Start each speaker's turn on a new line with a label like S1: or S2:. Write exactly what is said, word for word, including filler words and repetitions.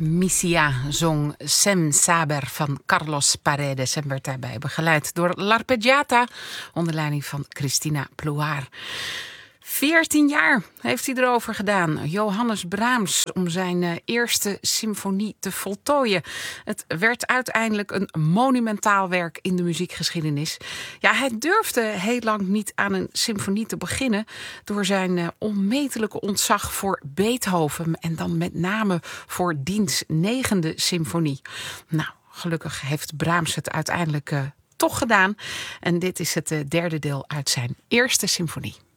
S1: Misia zong Sem Saber van Carlos Paredes en werd daarbij begeleid door L'Arpeggiata onder leiding van Cristina Ploar. Veertien jaar heeft hij erover gedaan, Johannes Brahms, om zijn uh, eerste symfonie te voltooien. Het werd uiteindelijk een monumentaal werk in de muziekgeschiedenis. Ja, hij durfde heel lang niet aan een symfonie te beginnen door zijn uh, onmetelijke ontzag voor Beethoven en dan met name voor diens negende symfonie. Nou, gelukkig heeft Brahms het uiteindelijk uh, toch gedaan en dit is het uh, derde deel uit zijn eerste symfonie.